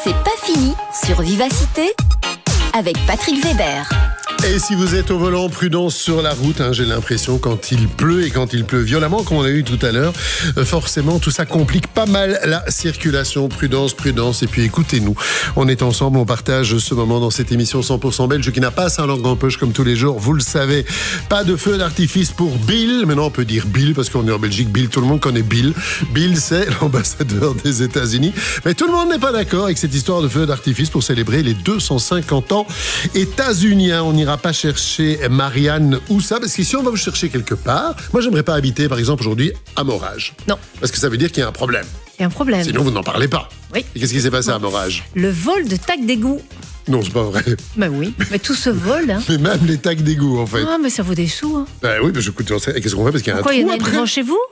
C'est pas fini sur Vivacité avec Patrick Weber. Et si vous êtes au volant, prudence sur la route, j'ai l'impression quand il pleut et quand il pleut violemment, comme on a eu tout à l'heure, forcément tout ça complique pas mal la circulation. Prudence. Et puis écoutez-nous, on est ensemble, on partage ce moment dans cette émission 100% belge qui n'a pas sa langue en poche comme tous les jours, vous le savez. Pas de feu d'artifice pour Bill, maintenant on peut dire Bill parce qu'on est en Belgique. Bill, tout le monde connaît Bill. Bill, c'est l'ambassadeur des États-Unis. Mais tout le monde n'est pas d'accord avec cette histoire de feu d'artifice pour célébrer les 250 ans états-uniens. On n'ira pas chercher Marianne ou ça, parce que si on va vous chercher quelque part, moi j'aimerais pas habiter par exemple aujourd'hui à Morage. Non. Parce que ça veut dire qu'il y a un problème. Il y a un problème. Sinon vous n'en parlez pas. Oui. Et qu'est-ce qui s'est passé à Morage? Le vol de tacs d'égout. Non, c'est pas vrai. Ben oui, mais tout ce vol. Mais même les tacs d'égout en fait. Ah, mais ça vaut des sous. Hein. Ben oui, mais je écoute, qu'est-ce qu'on fait parce qu'il y a Pourquoi un trou il y en a après devant chez vous?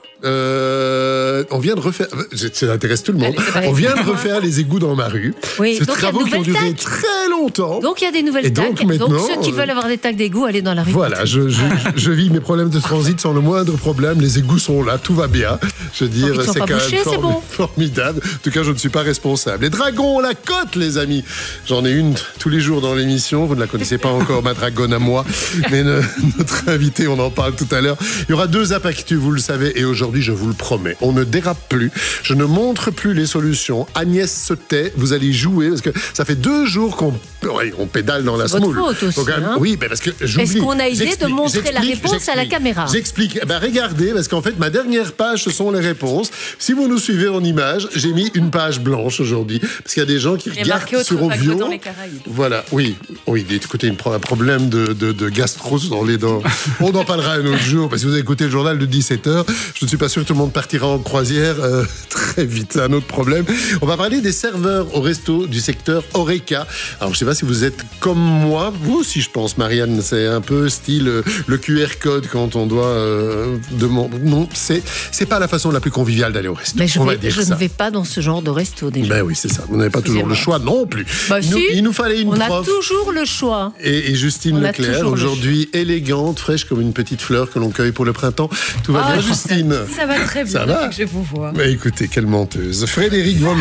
On vient de refaire. Ça intéresse tout le monde. Allez, on vient de refaire les égouts dans ma rue. Oui, Ces donc travaux qui ont duré très longtemps. Donc il y a des nouvelles tacs. Donc ceux qui veulent avoir des tacs d'égout, allez dans la rue. Voilà, je vis mes problèmes de transit sans le moindre problème. Les égouts sont là, tout va bien. Je veux dire, c'est quand même formidable. En tout cas, je ne suis pas responsable. Les dragons ont la cote, les amis. J'en ai une tous les jours dans l'émission. Vous ne la connaissez pas encore, ma dragonne à moi. Mais notre invité, on en parle tout à l'heure. Il y aura 2 impactus, vous le savez. Et aujourd'hui, je vous le promets, on ne dérape plus. Je ne montre plus les solutions. Agnès se tait. Vous allez jouer parce que ça fait 2 jours qu'on pédale dans la semoule. Votre faute aussi, hein. Oui, mais parce que j'oublie. Est-ce qu'on a idée de montrer la réponse à la caméra? J'explique. Regardez, parce qu'en fait, ma dernière page, ce sont les réponses. Si vous nous suivez en images, j'ai mis une page blanche aujourd'hui. Parce qu'il y a des gens qui regardent sur Ovio. Voilà, oui. Écoutez, un problème de gastro dans les dents. On en parlera un autre jour, parce que vous avez écouté le journal de 17h. Je ne suis pas sûr que tout le monde partira en croisière très vite. C'est un autre problème. On va parler des serveurs au resto du secteur Horeca. Alors, je ne sais pas si vous êtes comme moi. Vous aussi, je pense, Marianne. C'est un peu style le QR code quand on doit demander. Non, c'est pas la façon la plus conviviale d'aller au resto. Mais je ne vais pas dans ce genre de resto déjà. Ben oui, c'est ça. Vous n'avez pas toujours le choix non plus. Bah, Il nous fallait une prof. On a toujours le choix. Et Justine Leclerc, aujourd'hui élégante, fraîche comme une petite fleur que l'on cueille pour le printemps. Tout va bien, Justine? Ça va très bien. Ça va? Je vous vois. Mais écoutez, quelle menteuse. Frédéric Von